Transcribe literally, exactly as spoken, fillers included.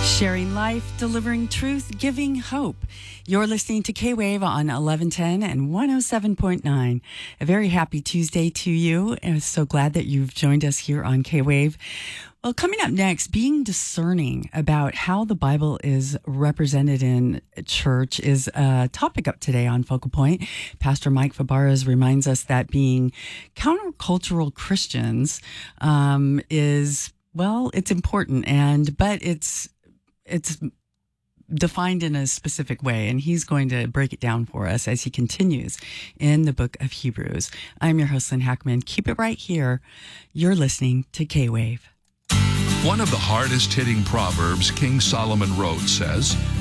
Sharing life, delivering truth, giving hope. You're listening to K-Wave on eleven ten and one oh seven point nine. A very happy Tuesday to you. I'm so glad that you've joined us here on K-Wave. Well, coming up next, being discerning about how the Bible is represented in church is a topic up today on Focal Point. Pastor Mike Fabarez reminds us that being countercultural Christians um, is, well, it's important, and but it's it's defined in a specific way, and he's going to break it down for us as he continues in the book of Hebrews. I'm your host, Lynn Hackman. Keep it right here. You're listening to K-Wave. One of the hardest-hitting proverbs King Solomon wrote says,